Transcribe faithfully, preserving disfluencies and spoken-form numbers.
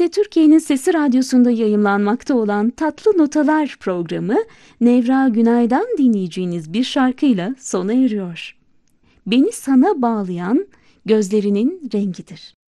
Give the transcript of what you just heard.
T Türkiye'nin Sesi Radyosu'nda yayımlanmakta olan Tatlı Notalar programı Nevra Günay'dan dinleyeceğiniz bir şarkıyla sona eriyor. Beni sana bağlayan gözlerinin rengidir.